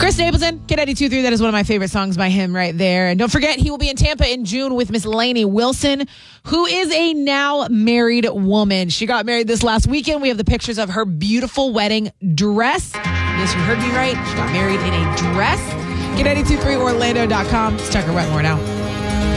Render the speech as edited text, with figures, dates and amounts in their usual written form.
Chris Stapleton, Kid 92.3. That is one of my favorite songs by him right there. And don't forget, he will be in Tampa in June with Miss Lainey Wilson, who is a now married woman. She got married this last weekend. We have the pictures of her beautiful wedding dress. Yes, you heard me right. She got married in a dress. Kid 92.3 Orlando.com. It's Tucker Wetmore now.